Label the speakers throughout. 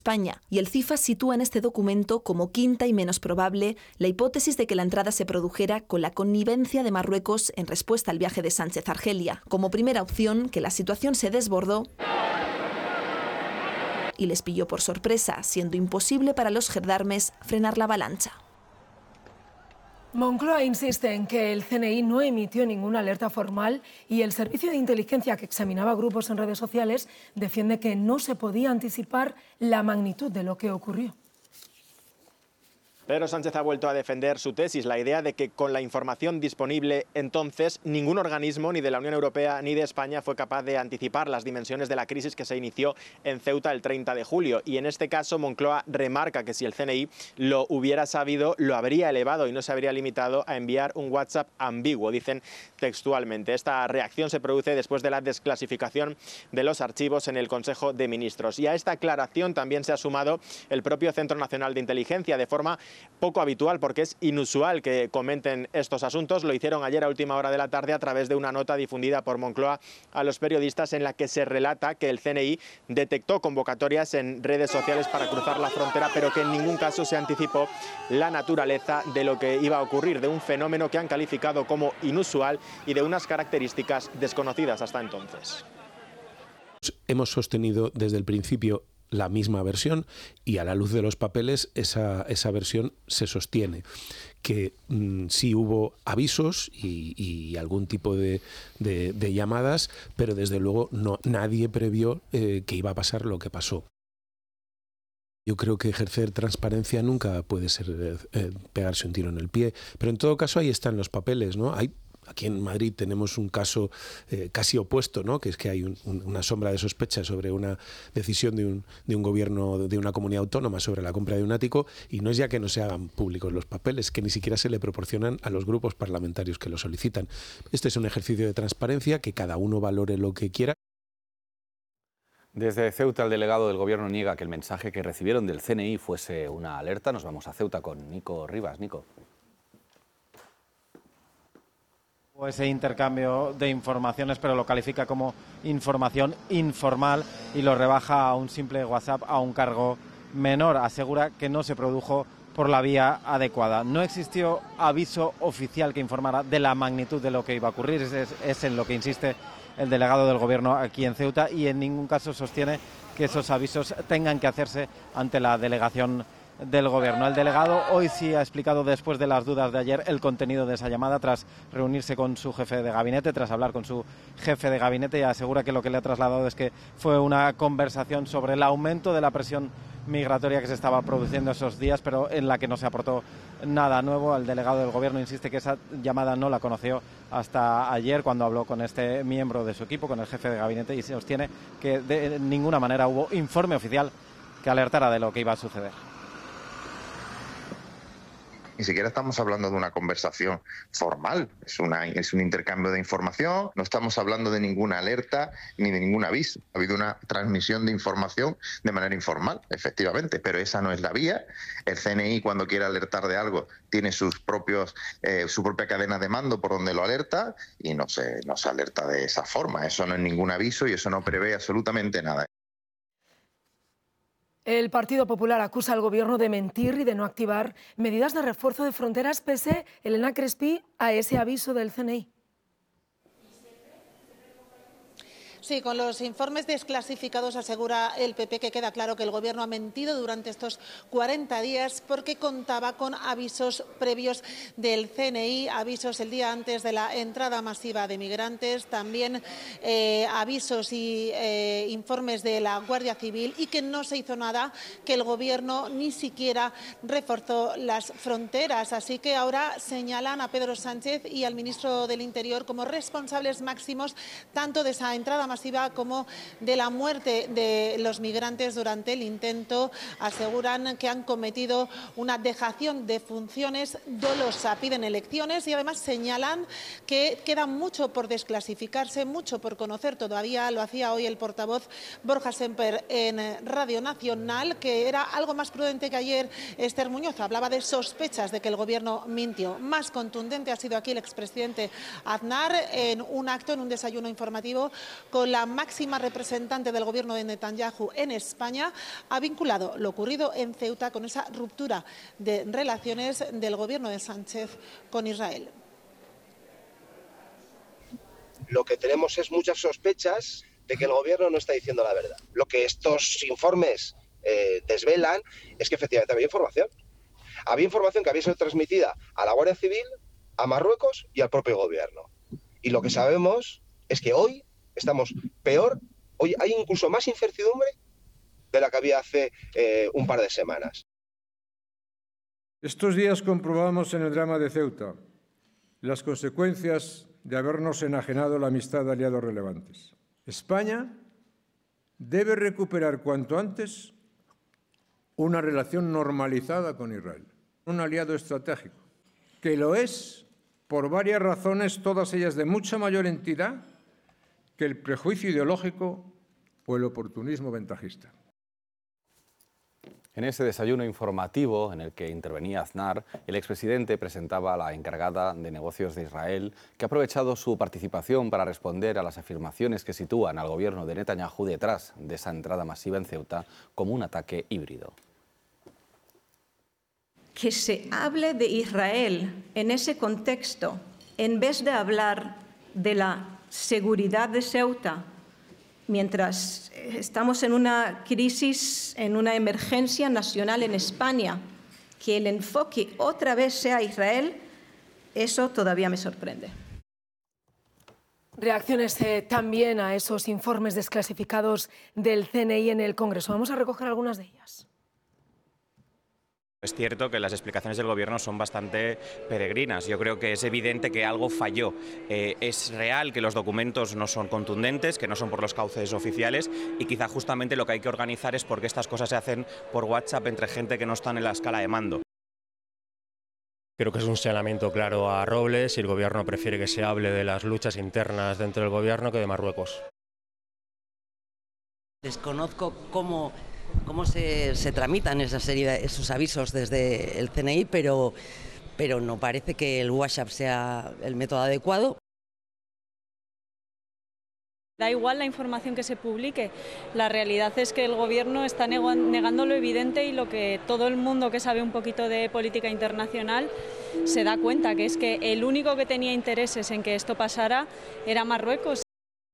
Speaker 1: España, y el CIFAS sitúa en este documento como quinta y menos probable la hipótesis de que la entrada se produjera con la connivencia de Marruecos en respuesta al viaje de Sánchez a Argelia. Como primera opción, que la situación se desbordó y les pilló por sorpresa, siendo imposible para los gendarmes frenar la avalancha.
Speaker 2: Moncloa insiste en que el CNI no emitió ninguna alerta formal y el servicio de inteligencia que examinaba grupos en redes sociales defiende que no se podía anticipar la magnitud de lo que ocurrió.
Speaker 3: Pedro Sánchez ha vuelto a defender su tesis, la idea de que con la información disponible entonces ningún organismo, ni de la Unión Europea ni de España, fue capaz de anticipar las dimensiones de la crisis que se inició en Ceuta el 30 de julio. Y en este caso Moncloa remarca que si el CNI lo hubiera sabido, lo habría elevado y no se habría limitado a enviar un WhatsApp ambiguo, dicen textualmente. Esta reacción se produce después de la desclasificación de los archivos en el Consejo de Ministros. Y a esta aclaración también se ha sumado el propio Centro Nacional de Inteligencia, de forma poco habitual porque es inusual que comenten estos asuntos. Lo hicieron ayer a última hora de la tarde a través de una nota difundida por Moncloa a los periodistas en la que se relata que el CNI detectó convocatorias en redes sociales para cruzar la frontera, pero que en ningún caso se anticipó la naturaleza de lo que iba a ocurrir, de un fenómeno que han calificado como inusual y de unas características desconocidas hasta entonces.
Speaker 4: Hemos sostenido desde el principio la misma versión y a la luz de los papeles esa versión se sostiene, que sí hubo avisos y algún tipo de llamadas, pero desde luego nadie previó que iba a pasar lo que pasó. Yo creo que ejercer transparencia nunca puede ser pegarse un tiro en el pie, pero en todo caso ahí están los papeles, ¿no? Aquí en Madrid tenemos un caso casi opuesto, ¿no? Que es que hay una sombra de sospecha sobre una decisión de un gobierno de una comunidad autónoma sobre la compra de un ático, y no es ya que no se hagan públicos los papeles, que ni siquiera se le proporcionan a los grupos parlamentarios que lo solicitan. Este es un ejercicio de transparencia, que cada uno valore lo que quiera.
Speaker 5: Desde Ceuta, el delegado del Gobierno niega que el mensaje que recibieron del CNI fuese una alerta. Nos vamos a Ceuta con Nico Rivas. Nico.
Speaker 6: Ese intercambio de informaciones, pero lo califica como información informal y lo rebaja a un simple WhatsApp, a un cargo menor. Asegura que no se produjo por la vía adecuada. No existió aviso oficial que informara de la magnitud de lo que iba a ocurrir. Es en lo que insiste el delegado del Gobierno aquí en Ceuta, y en ningún caso sostiene que esos avisos tengan que hacerse ante la delegación del Gobierno. El delegado hoy sí ha explicado, después de las dudas de ayer, el contenido de esa llamada tras reunirse con su jefe de gabinete, tras hablar con su jefe de gabinete, y asegura que lo que le ha trasladado es que fue una conversación sobre el aumento de la presión migratoria que se estaba produciendo esos días, pero en la que no se aportó nada nuevo. El delegado del Gobierno insiste que esa llamada no la conoció hasta ayer, cuando habló con este miembro de su equipo, con el jefe de gabinete, y sostiene que de ninguna manera hubo informe oficial que alertara de lo que iba a suceder.
Speaker 7: Ni siquiera estamos hablando de una conversación formal, es un intercambio de información, no estamos hablando de ninguna alerta ni de ningún aviso. Ha habido una transmisión de información de manera informal, efectivamente, pero esa no es la vía. El CNI, cuando quiere alertar de algo, tiene su propia cadena de mando por donde lo alerta, y no se alerta de esa forma. Eso no es ningún aviso y eso no prevé absolutamente nada.
Speaker 2: El Partido Popular acusa al Gobierno de mentir y de no activar medidas de refuerzo de fronteras, pese, Elena Crespi, a ese aviso del CNI.
Speaker 8: Sí, con los informes desclasificados asegura el PP que queda claro que el Gobierno ha mentido durante estos 40 días porque contaba con avisos previos del CNI, avisos el día antes de la entrada masiva de migrantes, también avisos y informes de la Guardia Civil, y que no se hizo nada, que el Gobierno ni siquiera reforzó las fronteras. Así que ahora señalan a Pedro Sánchez y al ministro del Interior como responsables máximos tanto de esa entrada masiva como de la muerte de los migrantes durante el intento. Aseguran que han cometido una dejación de funciones dolosa, piden elecciones, y además señalan que queda mucho por desclasificarse, mucho por conocer todavía. Lo hacía hoy el portavoz Borja Semper en Radio Nacional, que era algo más prudente que ayer Esther Muñoz. Hablaba de sospechas de que el Gobierno mintió. Más contundente ha sido aquí el expresidente Aznar en un acto, en un desayuno informativo con con la máxima representante del gobierno de Netanyahu en España, ha vinculado lo ocurrido en Ceuta con esa ruptura de relaciones del gobierno de Sánchez con Israel.
Speaker 9: Lo que tenemos es muchas sospechas de que el gobierno no está diciendo la verdad. Lo que estos informes desvelan es que efectivamente había información. Había información que había sido transmitida a la Guardia Civil, a Marruecos y al propio gobierno. Y lo que sabemos es que hoy estamos peor, hoy hay incluso más incertidumbre de la que había hace un par de semanas.
Speaker 10: Estos días comprobamos en el drama de Ceuta las consecuencias de habernos enajenado la amistad de aliados relevantes. España debe recuperar cuanto antes una relación normalizada con Israel, un aliado estratégico, que lo es por varias razones, todas ellas de mucha mayor entidad que el prejuicio ideológico o el oportunismo ventajista.
Speaker 5: En ese desayuno informativo en el que intervenía Aznar, el expresidente presentaba a la encargada de negocios de Israel, que ha aprovechado su participación para responder a las afirmaciones que sitúan al gobierno de Netanyahu detrás de esa entrada masiva en Ceuta como un ataque híbrido.
Speaker 11: Que se hable de Israel en ese contexto, en vez de hablar de la seguridad de Ceuta, mientras estamos en una crisis, en una emergencia nacional en España, que el enfoque otra vez sea Israel, eso todavía me sorprende.
Speaker 2: Reacciones también a esos informes desclasificados del CNI en el Congreso. Vamos a recoger algunas de ellas.
Speaker 12: Es cierto que las explicaciones del Gobierno son bastante peregrinas. Yo creo que es evidente que algo falló. Es real que los documentos no son contundentes, que no son por los cauces oficiales y quizá justamente lo que hay que organizar es por qué estas cosas se hacen por WhatsApp entre gente que no está en la escala de mando.
Speaker 13: Creo que es un señalamiento claro a Robles y el Gobierno prefiere que se hable de las luchas internas dentro del Gobierno que de Marruecos.
Speaker 14: Desconozco cómo se tramitan esos avisos desde el CNI, pero no parece que el WhatsApp sea el método adecuado.
Speaker 15: Da igual la información que se publique, la realidad es que el Gobierno está negando lo evidente y lo que todo el mundo que sabe un poquito de política internacional se da cuenta, que es que el único que tenía intereses en que esto pasara era Marruecos.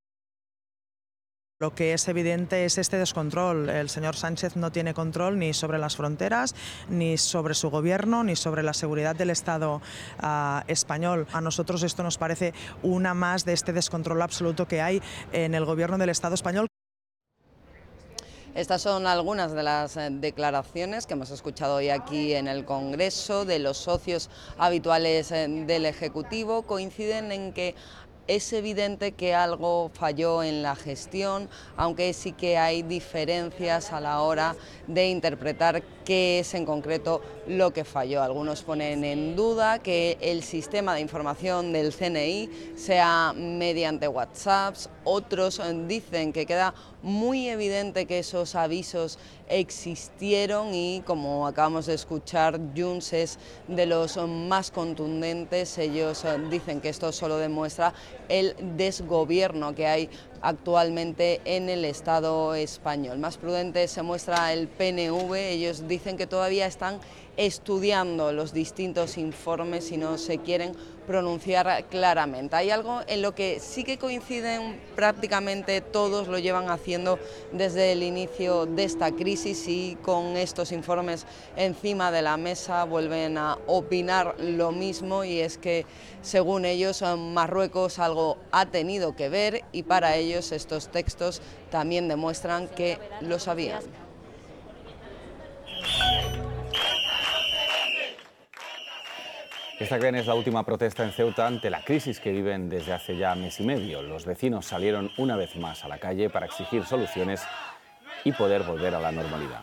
Speaker 16: Lo que es evidente es este descontrol. El señor Sánchez no tiene control ni sobre las fronteras, ni sobre su gobierno, ni sobre la seguridad del Estado español. A nosotros esto nos parece una más de este descontrol absoluto que hay en el gobierno del Estado español.
Speaker 17: Estas son algunas de las declaraciones que hemos escuchado hoy aquí en el Congreso de los socios habituales del Ejecutivo. Coinciden en que es evidente que algo falló en la gestión, aunque sí que hay diferencias a la hora de interpretar qué es en concreto lo que falló. Algunos ponen en duda que el sistema de información del CNI sea mediante WhatsApp, otros dicen que queda muy evidente que esos avisos existieron y, como acabamos de escuchar, Junts es de los más contundentes. Ellos dicen que esto solo demuestra el desgobierno que hay actualmente en el Estado español. Más prudente se muestra el PNV. Ellos dicen que todavía están estudiando los distintos informes y no se quieren pronunciar claramente. Hay algo en lo que sí que coinciden prácticamente todos, lo llevan haciendo desde el inicio de esta crisis y con estos informes encima de la mesa vuelven a opinar lo mismo, y es que según ellos Marruecos algo ha tenido que ver, y para ellos estos textos también demuestran que lo sabían.
Speaker 5: Esta creen es la última protesta en Ceuta ante la crisis que viven desde hace ya mes y medio. Los vecinos salieron una vez más a la calle para exigir soluciones y poder volver a la normalidad.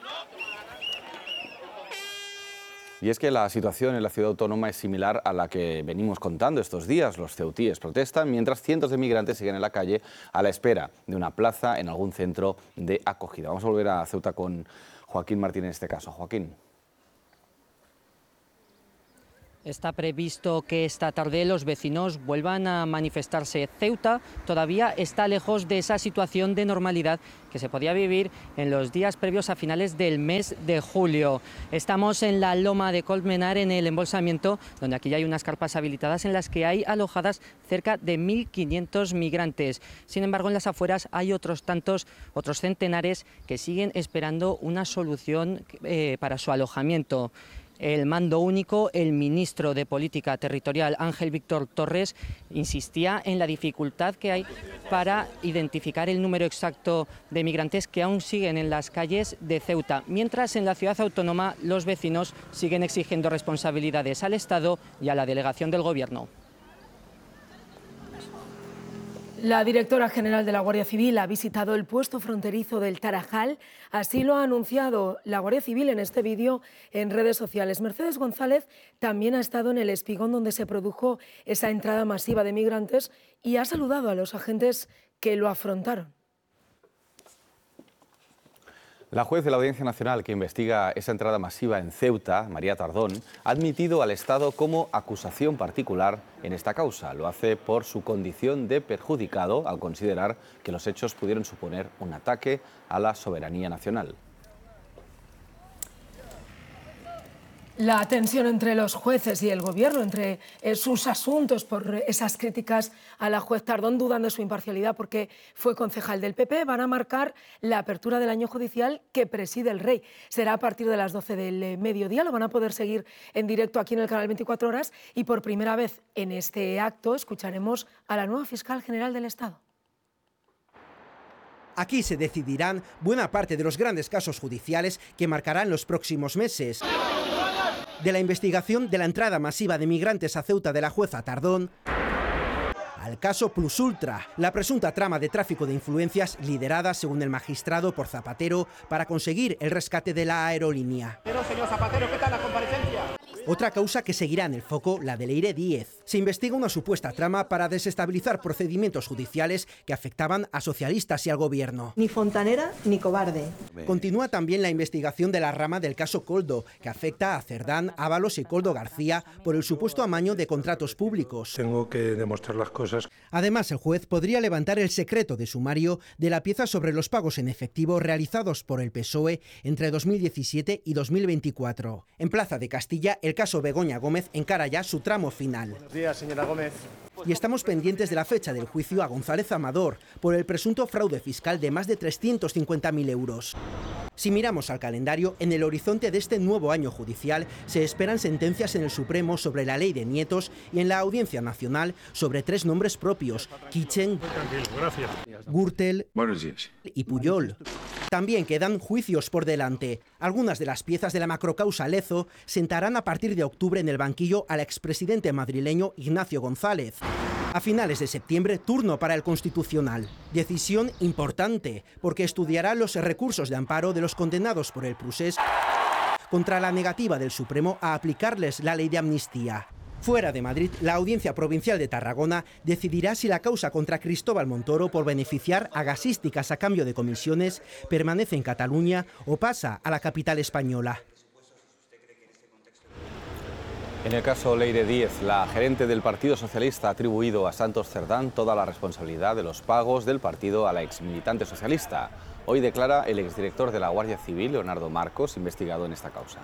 Speaker 5: Y es que la situación en la ciudad autónoma es similar a la que venimos contando estos días. Los ceutíes protestan mientras cientos de migrantes siguen en la calle a la espera de una plaza en algún centro de acogida. Vamos a volver a Ceuta con Joaquín Martín en este caso. Joaquín.
Speaker 18: Está previsto que esta tarde los vecinos vuelvan a manifestarse. Ceuta todavía está lejos de esa situación de normalidad que se podía vivir en los días previos a finales del mes de julio. Estamos en la Loma de Colmenar, en el embolsamiento, donde aquí ya hay unas carpas habilitadas en las que hay alojadas cerca de 1.500 migrantes. Sin embargo, en las afueras hay otros centenares que siguen esperando una solución para su alojamiento. El mando único, el ministro de Política Territorial, Ángel Víctor Torres, insistía en la dificultad que hay para identificar el número exacto de migrantes que aún siguen en las calles de Ceuta, mientras en la ciudad autónoma los vecinos siguen exigiendo responsabilidades al Estado y a la delegación del Gobierno.
Speaker 2: La directora general de la Guardia Civil ha visitado el puesto fronterizo del Tarajal. Así lo ha anunciado la Guardia Civil en este vídeo en redes sociales. Mercedes González también ha estado en el Espigón, donde se produjo esa entrada masiva de migrantes, y ha saludado a los agentes que lo afrontaron.
Speaker 5: La juez de la Audiencia Nacional que investiga esa entrada masiva en Ceuta, María Tardón, ha admitido al Estado como acusación particular en esta causa. Lo hace por su condición de perjudicado, al considerar que los hechos pudieron suponer un ataque a la soberanía nacional.
Speaker 2: La tensión entre los jueces y el Gobierno, entre sus asuntos por esas críticas a la juez Tardón, dudan de su imparcialidad porque fue concejal del PP, van a marcar la apertura del año judicial que preside el Rey. Será a partir de las 12 del mediodía, lo van a poder seguir en directo aquí en el canal 24 Horas, y por primera vez en este acto escucharemos a la nueva fiscal general del Estado.
Speaker 19: Aquí se decidirán buena parte de los grandes casos judiciales que marcarán los próximos meses. De la investigación de la entrada masiva de migrantes a Ceuta de la jueza Tardón, al caso Plus Ultra, la presunta trama de tráfico de influencias liderada, según el magistrado, por Zapatero para conseguir el rescate de la aerolínea.
Speaker 20: Pero, señor Zapatero, ¿qué tal la comparecencia?
Speaker 19: Otra causa que seguirá en el foco, la de Leire Díez. Se investiga una supuesta trama para desestabilizar procedimientos judiciales que afectaban a socialistas y al Gobierno.
Speaker 21: Ni fontanera ni cobarde.
Speaker 19: Continúa también la investigación de la rama del caso Koldo, que afecta a Cerdán, Ábalos y Koldo García por el supuesto amaño de contratos públicos.
Speaker 10: Tengo que demostrar las cosas.
Speaker 19: Además, el juez podría levantar el secreto de sumario de la pieza sobre los pagos en efectivo realizados por el PSOE entre 2017 y 2024. En Plaza de Castilla, el caso Begoña Gómez encara ya su tramo final.
Speaker 20: Buenos días, señora Gómez.
Speaker 19: Y estamos pendientes de la fecha del juicio a González Amador por el presunto fraude fiscal de más de 350.000 euros. Si miramos al calendario, en el horizonte de este nuevo año judicial se esperan sentencias en el Supremo sobre la ley de nietos y en la Audiencia Nacional sobre 3 nombres propios: Kitchen, Gürtel y Pujol. También quedan juicios por delante. Algunas de las piezas de la macrocausa Lezo sentarán a partir de octubre en el banquillo al expresidente madrileño Ignacio González. A finales de septiembre, turno para el Constitucional. Decisión importante, porque estudiará los recursos de amparo de los condenados por el procés contra la negativa del Supremo a aplicarles la ley de amnistía. Fuera de Madrid, la Audiencia Provincial de Tarragona decidirá si la causa contra Cristóbal Montoro por beneficiar a gasísticas a cambio de comisiones permanece en Cataluña o pasa a la capital española.
Speaker 5: En el caso Leire Díez, la gerente del Partido Socialista ha atribuido a Santos Cerdán toda la responsabilidad de los pagos del partido a la exmilitante socialista. Hoy declara el exdirector de la Guardia Civil, Leonardo Marcos, investigado en esta causa.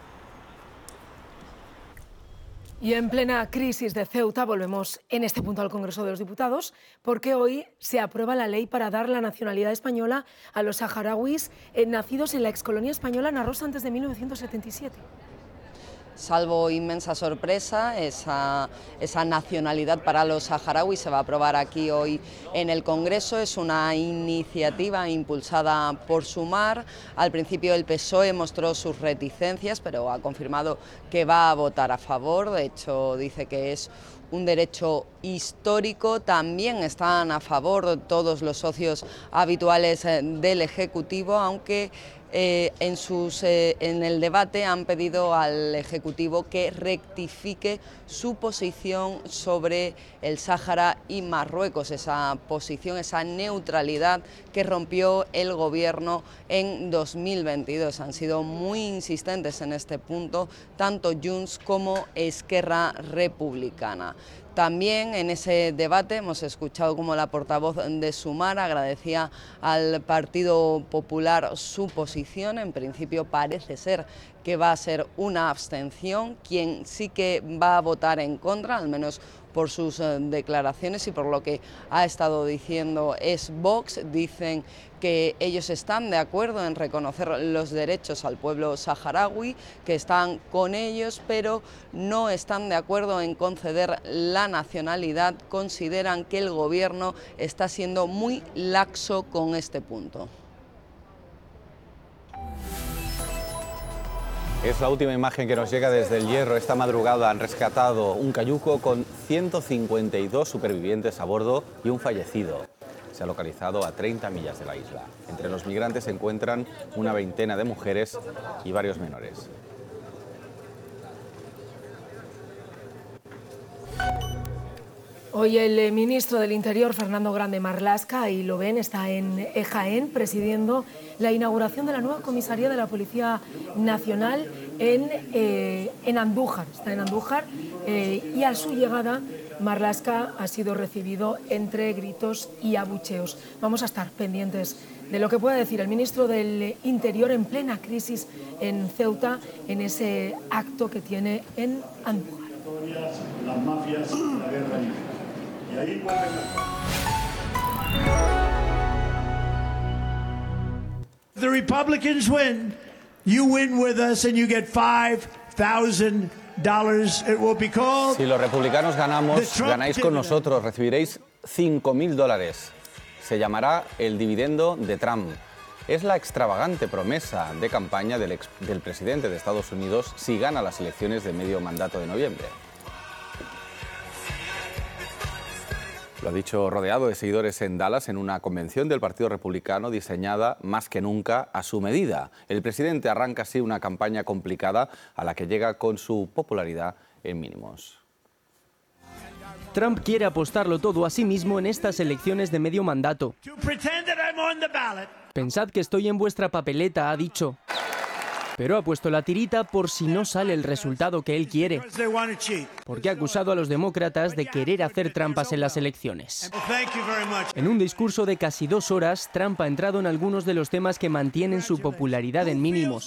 Speaker 2: Y en plena crisis de Ceuta volvemos en este punto al Congreso de los Diputados, porque hoy se aprueba la ley para dar la nacionalidad española a los saharauis nacidos en la excolonia española Narros antes de 1977.
Speaker 17: Salvo inmensa sorpresa, esa nacionalidad para los saharauis se va a aprobar aquí hoy en el Congreso. Es una iniciativa impulsada por Sumar. Al principio el PSOE mostró sus reticencias, pero ha confirmado que va a votar a favor. De hecho, dice que es un derecho histórico. También están a favor todos los socios habituales del Ejecutivo, aunque en el debate han pedido al Ejecutivo que rectifique su posición sobre el Sáhara y Marruecos, esa posición, esa neutralidad que rompió el Gobierno en 2022. Han sido muy insistentes en este punto, tanto Junts como Esquerra Republicana. También en ese debate hemos escuchado como la portavoz de Sumar agradecía al Partido Popular su posición. En principio parece ser que va a ser una abstención. Quien sí que va a votar en contra, al menos por sus declaraciones y por lo que ha estado diciendo, es Vox. Dicen que ellos están de acuerdo en reconocer los derechos al pueblo saharaui, que están con ellos, pero no están de acuerdo en conceder la nacionalidad. Consideran que el Gobierno está siendo muy laxo con este punto.
Speaker 5: Es la última imagen que nos llega desde El Hierro. Esta madrugada han rescatado un cayuco con 152 supervivientes a bordo y un fallecido. Se ha localizado a 30 millas de la isla. Entre los migrantes se encuentran una veintena de mujeres y varios menores.
Speaker 2: Hoy el ministro del Interior, Fernando Grande Marlaska, ahí lo ven, está en Jaén presidiendo la inauguración de la nueva comisaría de la Policía Nacional en Andújar. Está en Andújar y a su llegada Marlaska ha sido recibido entre gritos y abucheos. Vamos a estar pendientes de lo que pueda decir el ministro del Interior en plena crisis en Ceuta, en ese acto que tiene en Andújar.
Speaker 1: Las mafias, la guerra y ahí The Republicans win. You win with us and you get $5,000. It will be called.
Speaker 5: Si los republicanos ganamos, ganáis con nosotros, recibiréis $5,000. Se llamará el dividendo de Trump. Es la extravagante promesa de campaña del presidente de Estados Unidos si gana las elecciones de medio mandato de noviembre. Lo ha dicho rodeado de seguidores en Dallas en una convención del Partido Republicano diseñada más que nunca a su medida. El presidente arranca así una campaña complicada a la que llega con su popularidad en mínimos.
Speaker 22: Trump quiere apostarlo todo a sí mismo en estas elecciones de medio mandato. Pensad que estoy en vuestra papeleta, ha dicho. Pero ha puesto la tirita por si no sale el resultado que él quiere, porque ha acusado a los demócratas de querer hacer trampas en las elecciones. En un discurso de casi 2 horas, Trump ha entrado en algunos de los temas que mantienen su popularidad en mínimos.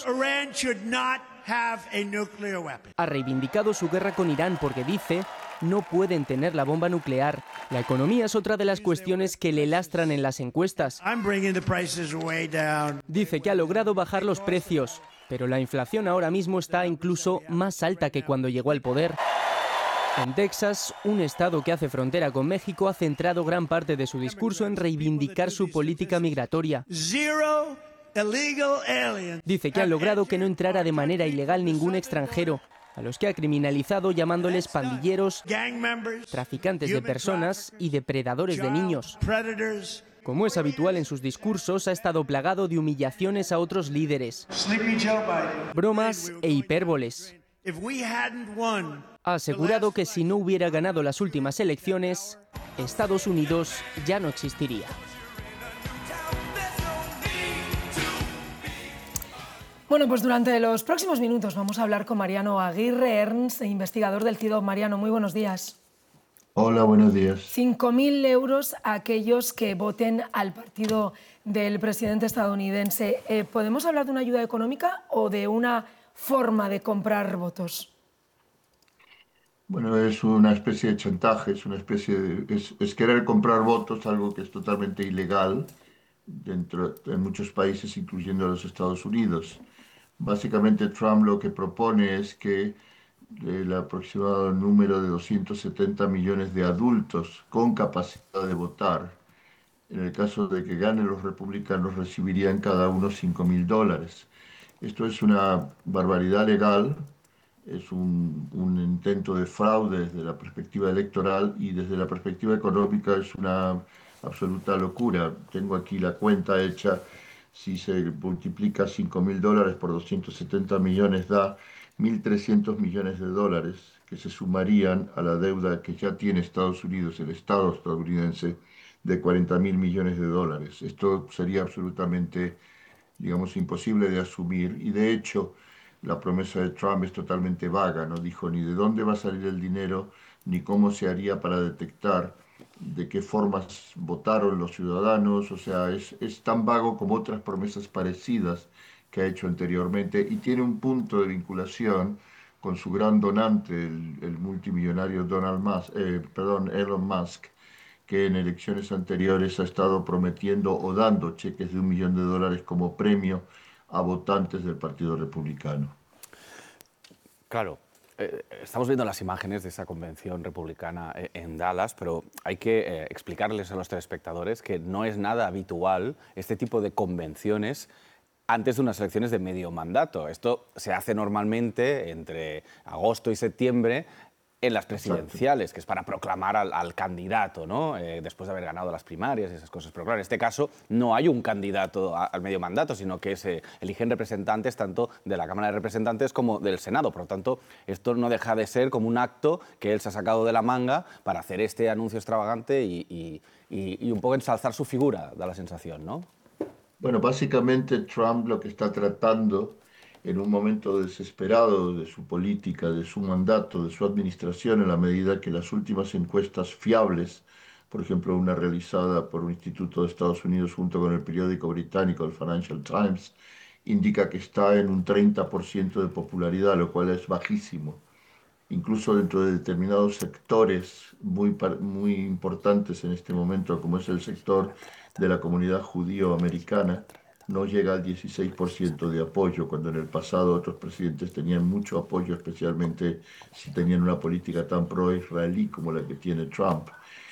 Speaker 22: Ha reivindicado su guerra con Irán porque dice no pueden tener la bomba nuclear. La economía es otra de las cuestiones que le lastran en las encuestas. Dice que ha logrado bajar los precios, pero la inflación ahora mismo está incluso más alta que cuando llegó al poder. En Texas, un estado que hace frontera con México, ha centrado gran parte de su discurso en reivindicar su política migratoria. Dice que han logrado que no entrara de manera ilegal ningún extranjero, a los que ha criminalizado llamándoles pandilleros, traficantes de personas y depredadores de niños. Como es habitual en sus discursos, ha estado plagado de humillaciones a otros líderes, bromas e hipérboles. Ha asegurado que si no hubiera ganado las últimas elecciones, Estados Unidos ya no existiría.
Speaker 2: Bueno, pues durante los próximos minutos vamos a hablar con Mariano Aguirre Ernst, investigador del CIDOB. Mariano, muy buenos días.
Speaker 1: Hola, buenos días.
Speaker 2: 5.000 euros a aquellos que voten al partido del presidente estadounidense. ¿Podemos hablar de una ayuda económica o de una forma de comprar votos?
Speaker 1: Bueno, es una especie de chantaje, es querer comprar votos, algo que es totalmente ilegal en muchos países, incluyendo los Estados Unidos. Básicamente Trump lo que propone es que el aproximado número de 270 millones de adultos con capacidad de votar, en el caso de que ganen los republicanos, recibirían cada uno $5.000. Esto es una barbaridad legal, es un intento de fraude desde la perspectiva electoral y desde la perspectiva económica es una absoluta locura. Tengo aquí la cuenta hecha. Si se multiplica $5.000 por 270 millones da 1.300 millones de dólares que se sumarían a la deuda que ya tiene Estados Unidos, el Estado estadounidense, de 40.000 millones de dólares. Esto sería absolutamente, digamos, imposible de asumir y de hecho la promesa de Trump es totalmente vaga, no dijo ni de dónde va a salir el dinero, ni cómo se haría para detectar de qué formas votaron los ciudadanos, o sea, es tan vago como otras promesas parecidas que ha hecho anteriormente y tiene un punto de vinculación con su gran donante, el multimillonario Elon Musk, que en elecciones anteriores ha estado prometiendo o dando cheques de $1 millón como premio a votantes del Partido Republicano.
Speaker 5: Claro, estamos viendo las imágenes de esa convención republicana en Dallas, pero hay que explicarles a los telespectadores que no es nada habitual este tipo de convenciones antes de unas elecciones de medio mandato. Esto se hace normalmente entre agosto y septiembre en las presidenciales, que es para proclamar al candidato, ¿no? Después de haber ganado las primarias y esas cosas. Pero claro, en este caso no hay un candidato al medio mandato, sino que se eligen representantes tanto de la Cámara de Representantes como del Senado. Por lo tanto, esto no deja de ser como un acto que él se ha sacado de la manga para hacer este anuncio extravagante y un poco ensalzar su figura, da la sensación, ¿no?
Speaker 1: Bueno, básicamente Trump lo que está tratando en un momento desesperado de su política, de su mandato, de su administración, en la medida que las últimas encuestas fiables, por ejemplo, una realizada por un instituto de Estados Unidos junto con el periódico británico, el Financial Times, indica que está en un 30% de popularidad, lo cual es bajísimo. Incluso dentro de determinados sectores muy importantes en este momento, como es el sector de la comunidad judío-americana, no llega al 16% de apoyo, cuando en el pasado otros presidentes tenían mucho apoyo, especialmente si tenían una política tan pro-israelí como la que tiene Trump.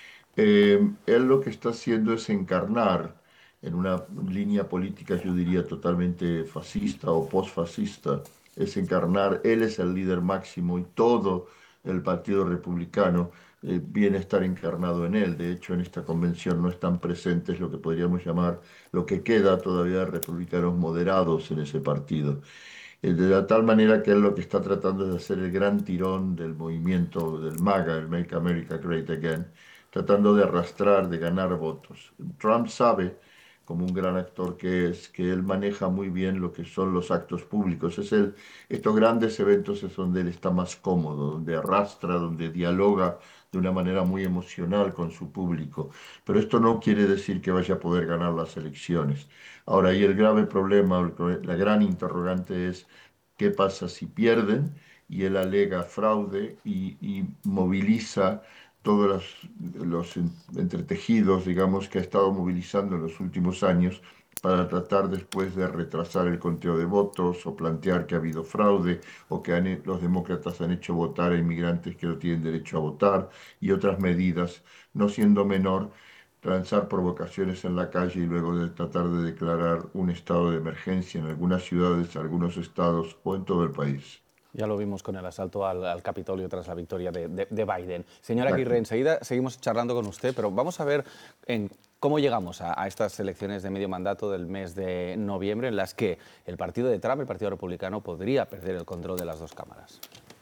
Speaker 1: Él lo que está haciendo es encarnar en una línea política, yo diría, totalmente fascista o post-fascista, es encarnar, él es el líder máximo y todo el Partido Republicano viene a estar encarnado en él. De hecho, en esta convención no están presentes lo que podríamos llamar lo que queda todavía de republicanos moderados en ese partido. De la tal manera que él lo que está tratando es de hacer el gran tirón del movimiento del MAGA, el Make America Great Again, tratando de arrastrar, de ganar votos. Trump sabe, como un gran actor que es, que él maneja muy bien lo que son los actos públicos. Estos grandes eventos es donde él está más cómodo, donde arrastra, donde dialoga de una manera muy emocional con su público. Pero esto no quiere decir que vaya a poder ganar las elecciones. Ahora, ahí el grave problema, la gran interrogante es qué pasa si pierden, y él alega fraude y moviliza todos los entretejidos, digamos, que ha estado movilizando en los últimos años para tratar después de retrasar el conteo de votos o plantear que ha habido fraude o que los demócratas han hecho votar a inmigrantes que no tienen derecho a votar y otras medidas, no siendo menor lanzar provocaciones en la calle y luego de tratar de declarar un estado de emergencia en algunas ciudades, algunos estados o en todo el país.
Speaker 5: Ya lo vimos con el asalto al Capitolio tras la victoria de Biden. Señora Aguirre, enseguida seguimos charlando con usted, pero vamos a ver cómo llegamos a estas elecciones de medio mandato del mes de noviembre, en las que el partido de Trump, el Partido Republicano, podría perder el control de las dos cámaras.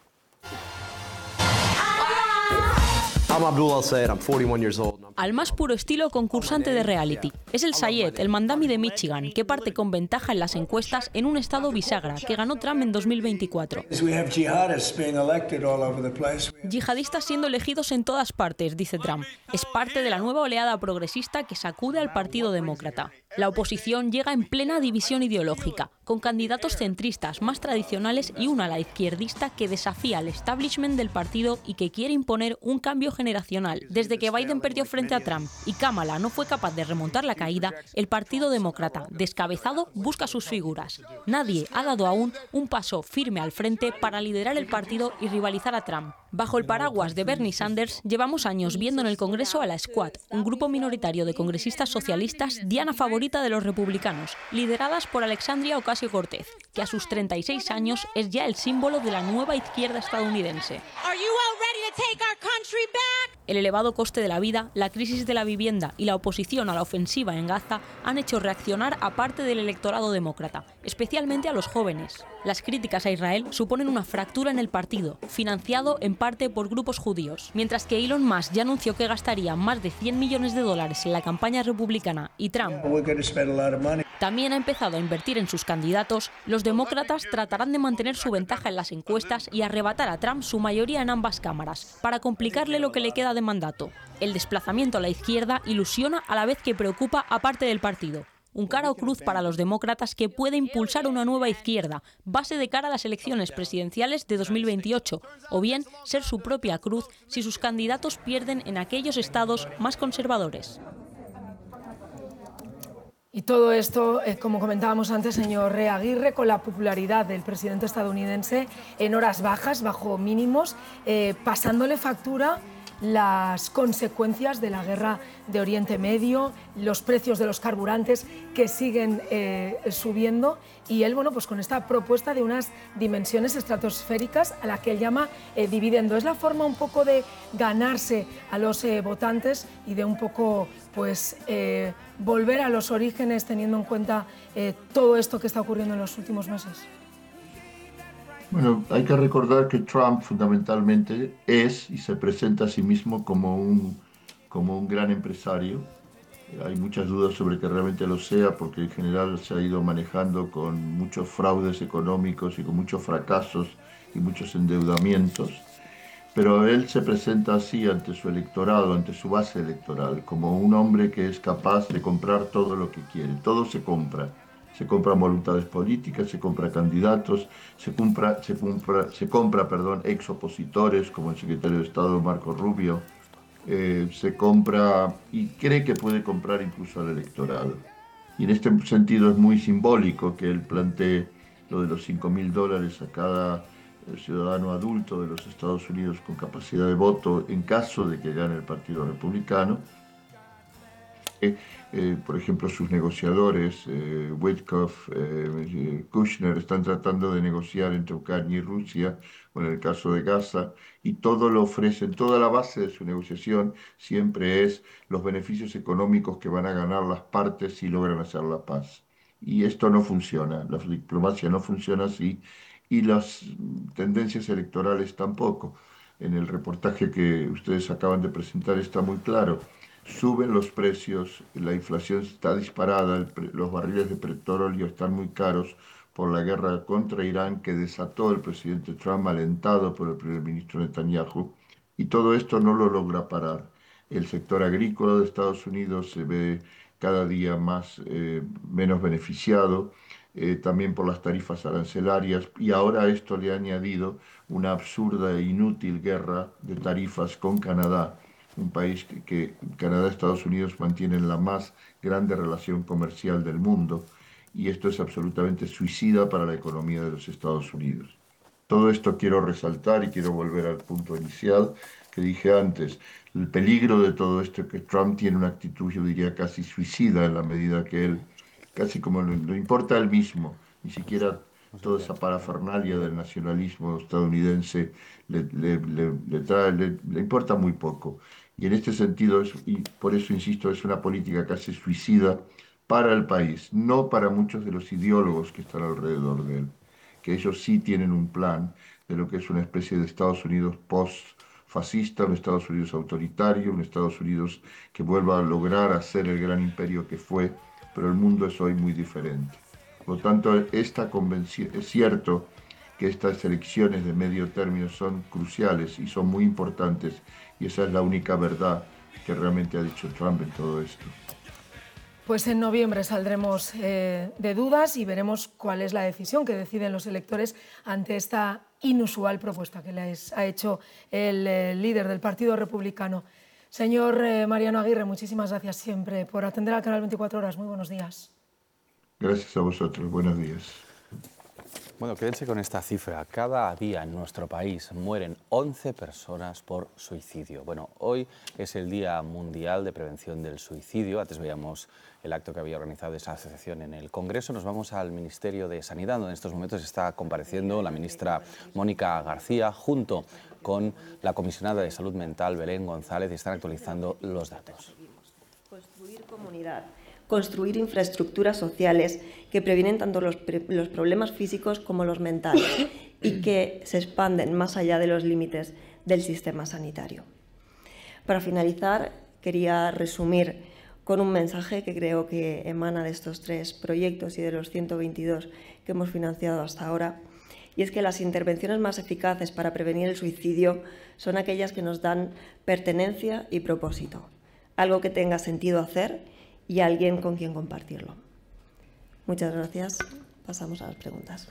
Speaker 3: I'm Abdul Al-Sayed, I'm 41 years old.
Speaker 4: Al más puro estilo concursante de reality. Es el Sayed, el mandami de Michigan, que parte con ventaja en las encuestas en un estado bisagra, que ganó Trump en 2024. Yihadistas siendo elegidos en todas partes, dice Trump. Es parte de la nueva oleada progresista que sacude al Partido Demócrata. La oposición llega en plena división ideológica, con candidatos centristas más tradicionales y una ala izquierdista que desafía al establishment del partido y que quiere imponer un cambio generacional. Desde que Biden perdió frente a Trump y Kamala no fue capaz de remontar la caída, el Partido Demócrata, descabezado, busca sus figuras. Nadie ha dado aún un paso firme al frente para liderar el partido y rivalizar a Trump. Bajo el paraguas de Bernie Sanders, llevamos años viendo en el Congreso a la Squad, un grupo minoritario de congresistas socialistas, diana favorita de los republicanos, lideradas por Alexandria Ocasio-Cortez, que a sus 36 años es ya el símbolo de la nueva izquierda estadounidense.
Speaker 23: Are you all ready to take our country back?
Speaker 4: El elevado coste de la vida, la crisis de la vivienda y la oposición a la ofensiva en Gaza han hecho reaccionar a parte del electorado demócrata, especialmente a los jóvenes. Las críticas a Israel suponen una fractura en el partido, financiado en parte por grupos judíos. Mientras que Elon Musk ya anunció que gastaría más de $100 millones en la campaña republicana y Trump también ha empezado a invertir en sus candidatos, los demócratas tratarán de mantener su ventaja en las encuestas y arrebatar a Trump su mayoría en ambas cámaras, para complicarle lo que le queda de mandato. El desplazamiento a la izquierda ilusiona a la vez que preocupa a parte del partido. Un cara o cruz para los demócratas que puede impulsar una nueva izquierda, base de cara a las elecciones presidenciales de 2028, o bien ser su propia cruz si sus candidatos pierden en aquellos estados más conservadores.
Speaker 2: Y todo esto, como comentábamos antes, señor Aguirre, con la popularidad del presidente estadounidense en horas bajas, bajo mínimos, pasándole factura las consecuencias de la guerra de Oriente Medio, los precios de los carburantes que siguen subiendo, y él, bueno, pues con esta propuesta de unas dimensiones estratosféricas a la que él llama dividendo. Es la forma un poco de ganarse a los votantes y de un poco pues volver a los orígenes, teniendo en cuenta todo esto que está ocurriendo en los últimos meses.
Speaker 1: Bueno, hay que recordar que Trump fundamentalmente es y se presenta a sí mismo como un gran empresario. Hay muchas dudas sobre que realmente lo sea, porque en general se ha ido manejando con muchos fraudes económicos y con muchos fracasos y muchos endeudamientos. Pero él se presenta así ante su electorado, ante su base electoral, como un hombre que es capaz de comprar todo lo que quiere. Todo se compra. Se compran voluntades políticas, se compra candidatos, se compra ex opositores como el secretario de Estado Marco Rubio, se compra y cree que puede comprar incluso al electorado. Y en este sentido es muy simbólico que él plantee lo de los $5.000 a cada ciudadano adulto de los Estados Unidos con capacidad de voto en caso de que gane el Partido Republicano. Por ejemplo, sus negociadores, Witkoff, Kushner, están tratando de negociar entre Ucrania y Rusia, o en el caso de Gaza, y todo lo ofrecen, toda la base de su negociación siempre es los beneficios económicos que van a ganar las partes si logran hacer la paz. Y esto no funciona, la diplomacia no funciona así, y las tendencias electorales tampoco. En el reportaje que ustedes acaban de presentar está muy claro. Suben los precios, la inflación está disparada, los barriles de petróleo están muy caros por la guerra contra Irán que desató el presidente Trump, alentado por el primer ministro Netanyahu, y todo esto no lo logra parar. El sector agrícola de Estados Unidos se ve cada día menos beneficiado, también por las tarifas arancelarias, y ahora a esto le ha añadido una absurda e inútil guerra de tarifas con Canadá, un país que Canadá y Estados Unidos mantienen la más grande relación comercial del mundo, y esto es absolutamente suicida para la economía de los Estados Unidos. Todo esto quiero resaltar y quiero volver al punto inicial que dije antes. El peligro de todo esto es que Trump tiene una actitud, yo diría, casi suicida, en la medida que él, casi como le importa a él mismo, ni siquiera toda esa parafernalia del nacionalismo estadounidense le importa muy poco. Y en este sentido, y por eso insisto, es una política casi suicida para el país, no para muchos de los ideólogos que están alrededor de él, que ellos sí tienen un plan de lo que es una especie de Estados Unidos post-fascista, un Estados Unidos autoritario, un Estados Unidos que vuelva a lograr hacer el gran imperio que fue, pero el mundo es hoy muy diferente. Por lo tanto, esta convención, es cierto que estas elecciones de medio término son cruciales y son muy importantes, y esa es la única verdad que realmente ha dicho Trump en todo esto.
Speaker 2: Pues en noviembre saldremos de dudas y veremos cuál es la decisión que deciden los electores ante esta inusual propuesta que les ha hecho el líder del Partido Republicano. Señor Mariano Aguirre, muchísimas gracias siempre por atender al canal 24 Horas. Muy buenos días.
Speaker 1: Gracias a vosotros. Buenos días.
Speaker 5: Bueno, quédense con esta cifra. Cada día en nuestro país mueren 11 personas por suicidio. Bueno, hoy es el Día Mundial de Prevención del Suicidio. Antes veíamos el acto que había organizado esa asociación en el Congreso. Nos vamos al Ministerio de Sanidad, donde en estos momentos está compareciendo la ministra Mónica García, junto con la comisionada de Salud Mental, Belén González, y están actualizando los datos.
Speaker 6: Construir comunidad, construir infraestructuras sociales que previenen tanto los problemas físicos como los mentales y que se expanden más allá de los límites del sistema sanitario. Para finalizar, quería resumir con un mensaje que creo que emana de estos 3 proyectos y de los 122 que hemos financiado hasta ahora, y es que las intervenciones más eficaces para prevenir el suicidio son aquellas que nos dan pertenencia y propósito, algo que tenga sentido hacer y alguien con quien compartirlo. Muchas gracias. Pasamos a las preguntas.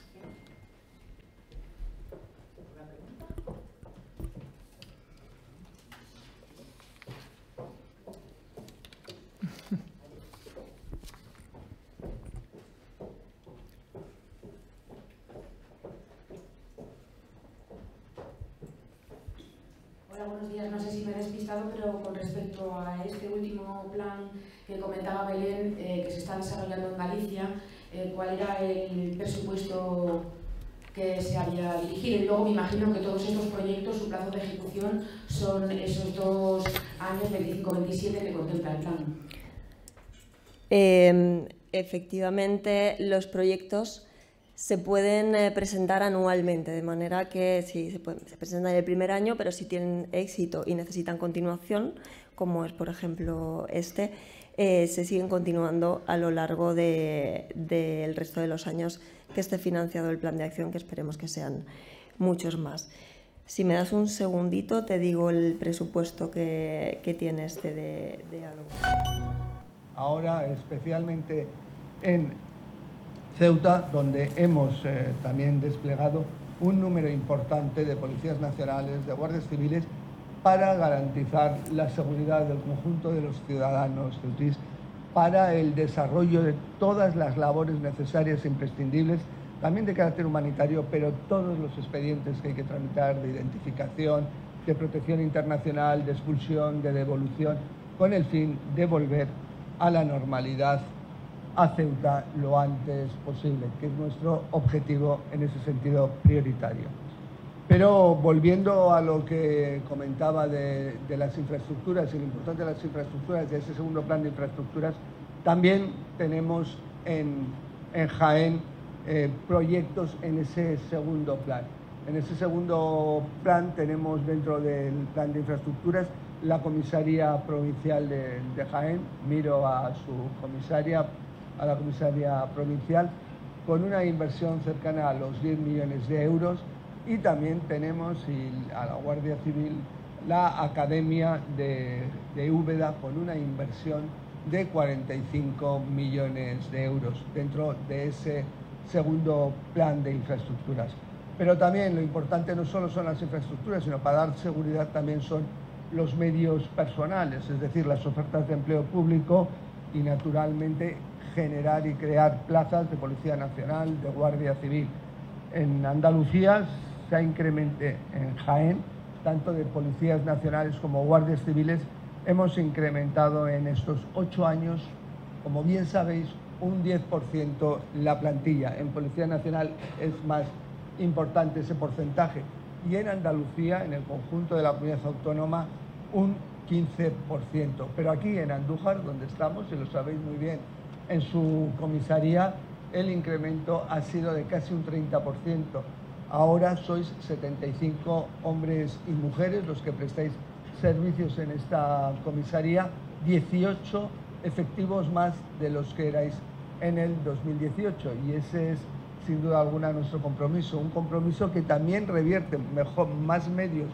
Speaker 7: Hola, buenos días. No sé si me he despistado, pero con respecto a este último plan que comentaba Belén, que se está desarrollando en Galicia, ¿cuál era el presupuesto que se había dirigido? Y luego me imagino que todos estos proyectos, su plazo de ejecución son esos 2 años, 25-27, que contempla el plan.
Speaker 6: Efectivamente, los proyectos se pueden presentar anualmente, de manera que sí, se presentan en el primer año, pero si tienen éxito y necesitan continuación, como es por ejemplo este, se siguen continuando a lo largo del resto de los años que esté financiado el plan de acción, que esperemos que sean muchos más. Si me das un segundito, te digo el presupuesto que tiene este de algo.
Speaker 23: Ahora, especialmente en Ceuta, donde hemos también desplegado un número importante de policías nacionales, de guardias civiles, para garantizar la seguridad del conjunto de los ciudadanos ceutís, para el desarrollo de todas las labores necesarias e imprescindibles, también de carácter humanitario, pero todos los expedientes que hay que tramitar de identificación, de protección internacional, de expulsión, de devolución, con el fin de volver a la normalidad a Ceuta lo antes posible, que es nuestro objetivo en ese sentido prioritario. Pero volviendo a lo que comentaba de las infraestructuras y lo importante de las infraestructuras, de ese segundo plan de infraestructuras, también tenemos en Jaén proyectos en ese segundo plan. En ese segundo plan tenemos dentro del plan de infraestructuras la comisaría provincial de Jaén, miro a su comisaria, a la comisaría provincial, con una inversión cercana a los 10 millones de euros, y también tenemos a la Guardia Civil la Academia de Úbeda con una inversión de 45 millones de euros dentro de ese segundo plan de infraestructuras. Pero también lo importante no solo son las infraestructuras, sino para dar seguridad también son los medios personales, es decir, las ofertas de empleo público y naturalmente generar y crear plazas de Policía Nacional, de Guardia Civil. En Andalucía se ha incrementado, en Jaén, tanto de policías nacionales como guardias civiles, hemos incrementado en estos 8 años, como bien sabéis, un 10% la plantilla. En Policía Nacional es más importante ese porcentaje, y en Andalucía, en el conjunto de la comunidad autónoma, un 15%. Pero aquí en Andújar, donde estamos, y lo sabéis muy bien, en su comisaría el incremento ha sido de casi un 30%. Ahora sois 75 hombres y mujeres los que prestáis servicios en esta comisaría, 18 efectivos más de los que erais en el 2018, y ese es sin duda alguna nuestro compromiso, un compromiso que también revierte más medios,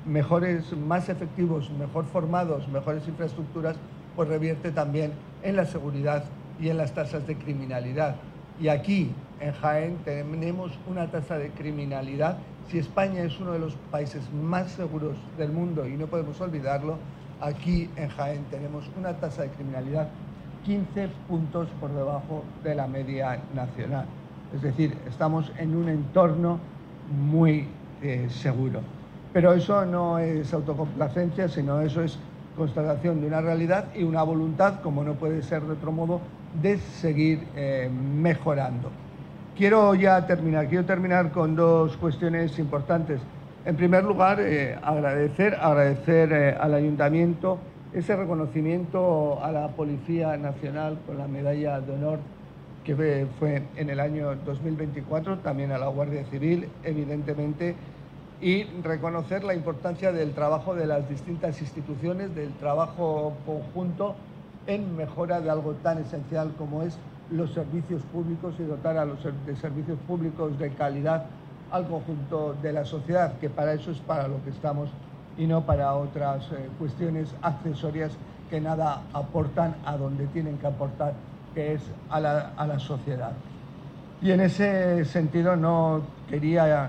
Speaker 23: más efectivos, mejor formados, mejores infraestructuras, pues revierte también en la seguridad y en las tasas de criminalidad. Y aquí, en Jaén, tenemos una tasa de criminalidad. Si España es uno de los países más seguros del mundo, y no podemos olvidarlo, aquí en Jaén tenemos una tasa de criminalidad 15 puntos por debajo de la media nacional. Es decir, estamos en un entorno muy seguro. Pero eso no es autocomplacencia, sino eso es constatación de una realidad y una voluntad, como no puede ser de otro modo, de seguir mejorando. Quiero terminar con dos cuestiones importantes. En primer lugar, agradecer al Ayuntamiento ese reconocimiento a la Policía Nacional con la Medalla de Honor que fue en el año 2024, también a la Guardia Civil, evidentemente, y reconocer la importancia del trabajo de las distintas instituciones, del trabajo conjunto en mejora de algo tan esencial como es los servicios públicos y dotar de servicios públicos de calidad al conjunto de la sociedad, que para eso es para lo que estamos y no para otras cuestiones accesorias que nada aportan a donde tienen que aportar, que es a la sociedad. Y en ese sentido no quería